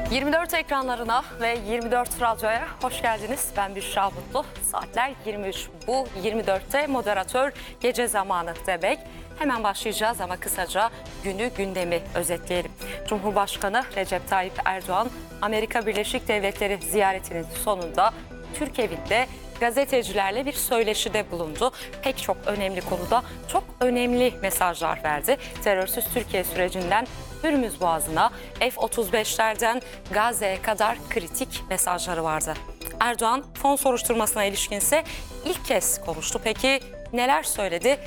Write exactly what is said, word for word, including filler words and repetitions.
yirmi dört ekranlarına ve yirmi dört radyoya hoş geldiniz. Ben Büşra Mutlu. Saatler yirmi üç. Bu yirmi dörtte moderatör gece zamanı demek. Hemen başlayacağız ama kısaca günü gündemi özetleyelim. Cumhurbaşkanı Recep Tayyip Erdoğan Amerika Birleşik Devletleri ziyaretinin sonunda Türk evinde gazetecilerle bir söyleşide bulundu. Pek çok önemli konuda çok önemli mesajlar verdi. Terörsüz Türkiye sürecinden Hürmüz Boğazı'na, F otuz beşlerden Gazze'ye kadar kritik mesajları vardı. Erdoğan fon soruşturmasına ilişkinse ilk kez konuştu. Peki neler söyledi?